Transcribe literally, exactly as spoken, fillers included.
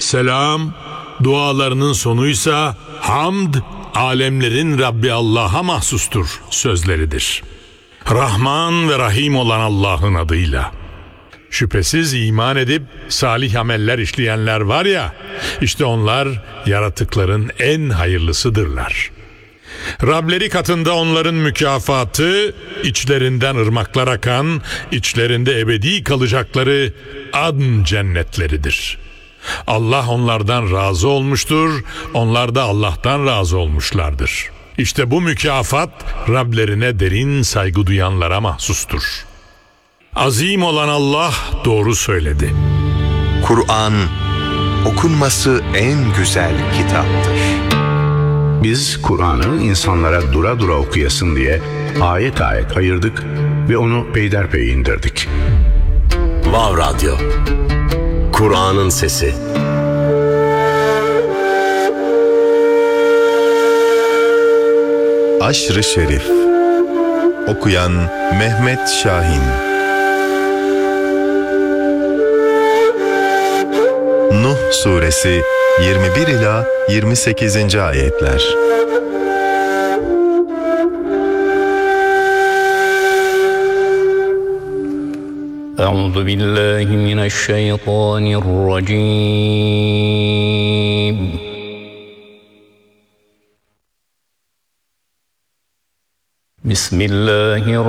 Selam, dualarının sonuysa hamd, alemlerin Rabbi Allah'a mahsustur sözleridir. Rahman ve Rahim olan Allah'ın adıyla. Şüphesiz iman edip salih ameller işleyenler var ya, işte onlar yaratıkların en hayırlısıdırlar. Rableri katında onların mükafatı, içlerinden ırmaklar akan, içlerinde ebedi kalacakları adn cennetleridir. Allah onlardan razı olmuştur, onlar da Allah'tan razı olmuşlardır. İşte bu mükafat Rablerine derin saygı duyanlara mahsustur. Azim olan Allah doğru söyledi. Kur'an okunması en güzel kitaptır. Biz Kur'an'ı insanlara dura dura okuyasın diye ayet ayet ayırdık ve onu peyderpey indirdik. Vav Radyo, Kur'an'ın sesi. Aşr-ı Şerif. Okuyan Mehmet Şahin. Nuh Suresi yirmi bir ila yirmi sekizinci ayetler. Euzu billahi mineşşeytanirracim. Bismillahirrahmanirrahim.